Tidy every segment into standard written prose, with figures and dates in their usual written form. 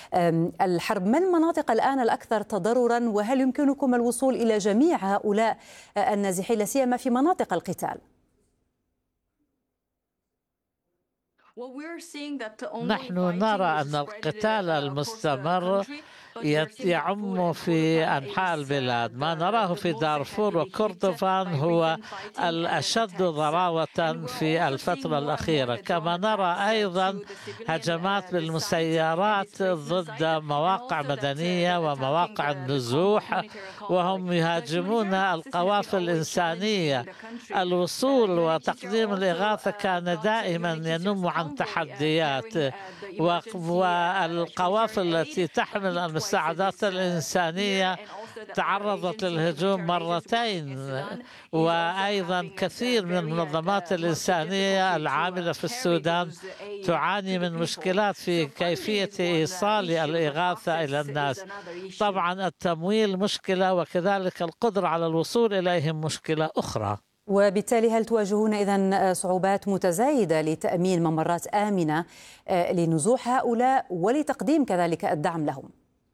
الحرب. ما المناطق الآن الأكثر تضررا، وهل يمكنكم الوصول إلى جميع هؤلاء النازحين لا سيما في مناطق القتال؟ نحن نرى أن القتال المستمر يعم في أنحاء البلاد. ما نراه في دارفور وكردفان هو الأشد ضراوة في الفترة الأخيرة. كما نرى أيضا هجمات بالمسيرات ضد مواقع مدنية ومواقع النزوح، وهم يهاجمون القوافل الإنسانية. الوصول وتقديم الإغاثة كان دائما ينم عن تحديات، والقوافل التي تحمل المساعدات الإنسانية تعرضت للهجوم مرتين. وأيضا كثير من المنظمات الإنسانية العاملة في السودان تعاني من مشكلات في كيفية إيصال الإغاثة إلى الناس. طبعا التمويل مشكلة، وكذلك القدرة على الوصول إليهم مشكلة أخرى. وبالتالي هل تواجهون إذن صعوبات متزايدة لتأمين ممرات آمنة لنزوح هؤلاء ولتقديم كذلك الدعم لهم؟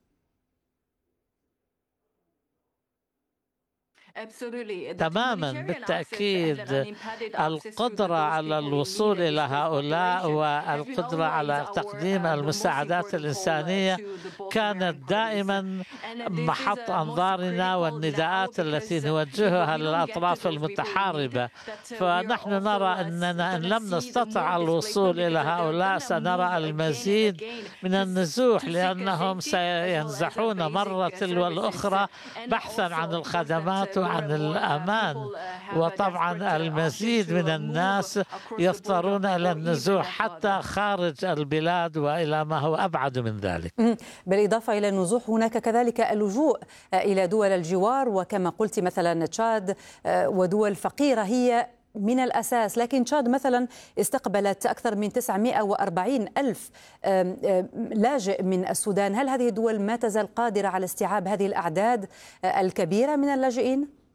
تماما، بالتأكيد القدرة على الوصول إلى هؤلاء والقدرة على تقديم المساعدات الإنسانية كانت دائما محط أنظارنا والنداءات التي نوجهها للأطراف المتحاربة. فنحن نرى أننا إن لم نستطع الوصول إلى هؤلاء سنرى المزيد من النزوح، لأنهم سينزحون مرة تلو الأخرى بحثا عن الخدمات عن الأمان. وطبعا المزيد من الناس يضطرون إلى النزوح حتى خارج البلاد وإلى ما هو أبعد من ذلك. بالإضافة إلى النزوح هناك كذلك اللجوء إلى دول الجوار، وكما قلت مثلا تشاد ودول فقيرة هي من الأساس، لكن تشاد مثلا استقبلت أكثر من 940 ألف لاجئ من السودان. هل هذه الدول ما تزال قادرة على استيعاب هذه الأعداد الكبيرة من اللاجئين؟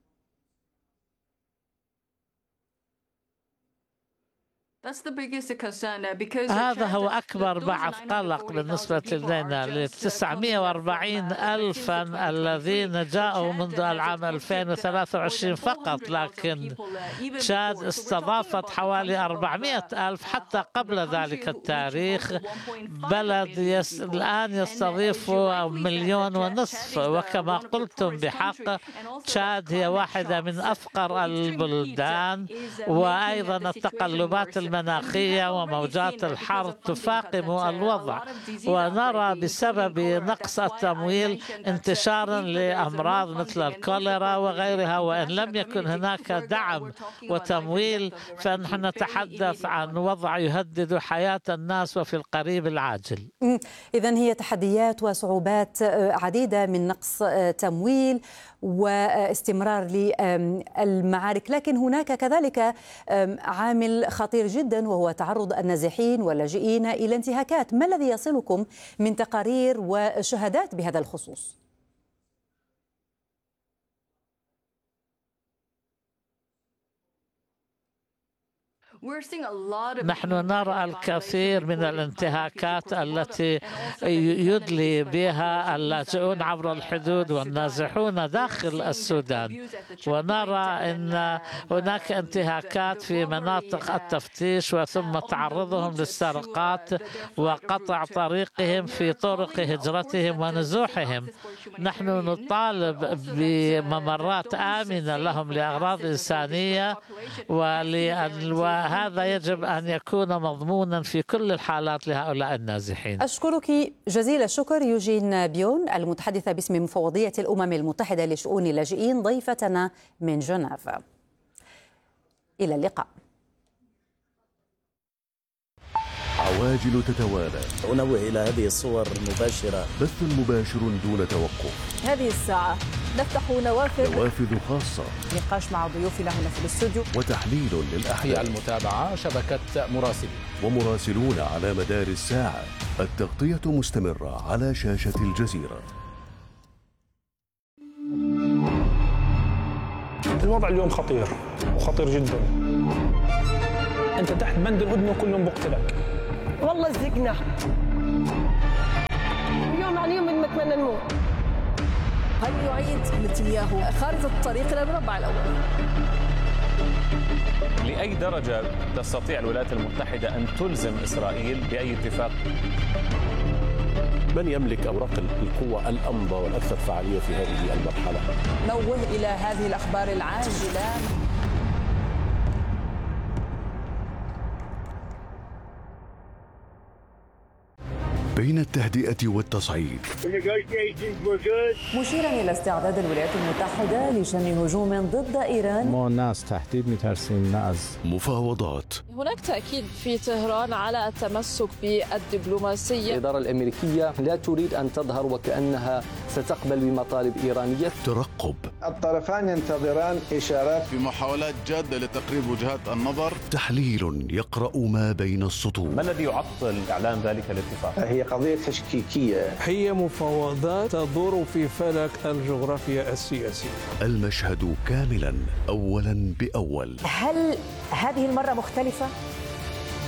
هذا هو أكبر بعث قلق بالنسبة لنا، ل 940 ألفا الذين جاءوا منذ العام 2023 فقط، لكن تشاد استضافت حوالي 400 ألف حتى قبل ذلك التاريخ. بلد الآن يستضيف 1.5 مليون، وكما قلتم بحق تشاد هي واحدة من أفقر البلدان، وأيضا التقلبات المناخية وموجات الحر تفاقم الوضع. ونرى بسبب نقص التمويل انتشارا لأمراض مثل الكوليرا وغيرها، وإن لم يكن هناك دعم وتمويل فنحن نتحدث عن وضع يهدد حياة الناس وفي القريب العاجل. إذن هي تحديات وصعوبات عديدة من نقص تمويل واستمرار للمعارك، لكن هناك كذلك عامل خطير جدا وهو تعرض النازحين واللاجئين إلى انتهاكات. ما الذي يصلكم من تقارير وشهادات بهذا الخصوص؟ نحن نرى الكثير من الانتهاكات التي يدلي بها اللاجئون عبر الحدود والنازحون داخل السودان، ونرى أن هناك انتهاكات في مناطق التفتيش وثم تعرضهم للسرقات وقطع طريقهم في طرق هجرتهم ونزوحهم. نحن نطالب بممرات آمنة لهم لأغراض إنسانية، وهذا يجب أن يكون مضمونا في كل الحالات لهؤلاء النازحين. أشكرك جزيل الشكر يوجين بيون، المتحدثة باسم مفوضية الأمم المتحدة لشؤون اللاجئين، ضيفتنا من جنيف. إلى اللقاء. عواجل تتوالى. أنوه إلى هذه الصور المباشرة. بث مباشر دون توقف. هذه الساعة نفتح نوافذ خاصة. نقاش مع ضيوفنا هنا في الاستوديو. وتحليل للأحداث. المتابعة شبكة مراسلين. ومراسلون على مدار الساعة. التغطية مستمرة على شاشة الجزيرة. الوضع اليوم خطير وخطير جدا. أنت تحت بند الهدنة وكلهم بقتلك. والله زقنا. يعيد نتنياهو خارطة الطريق إلى المربع الأول. لأي درجة تستطيع الولايات المتحدة أن تلزم إسرائيل بأي اتفاق؟ من يملك أوراق القوة الأمضى والأكثر فعالية في هذه المرحلة؟ نوه إلى هذه الأخبار العاجلة. بين التهدئة والتصعيد، مشيرا إلى استعداد الولايات المتحدة لشن هجوم ضد إيران. ما الناس تهديد مترسين الناس. مفاوضات. هناك تأكيد في طهران على التمسك بالدبلوماسية. الإدارة الأمريكية لا تريد أن تظهر وكأنها ستقبل بمطالب إيرانية. ترقب. الطرفان ينتظران إشارات في محاولات جادة لتقريب وجهات النظر. تحليل يقرأ ما بين السطور. ما الذي يعطل إعلان ذلك الاتفاق؟ هي قضية تشكيكية. هي مفاوضات تدور في فلك الجغرافيا السياسية. المشهد كاملا أولا بأول. هل هذه المرة مختلفة؟